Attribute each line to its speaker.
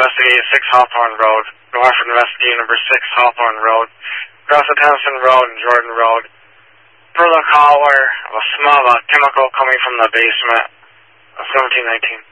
Speaker 1: investigate 6 Hawthorne Road, New Hartford investigate number 6 Hawthorne Road, across the Tennyson Road and Jordan Road. Further call where a smell of a chemical coming from the basement of 1719.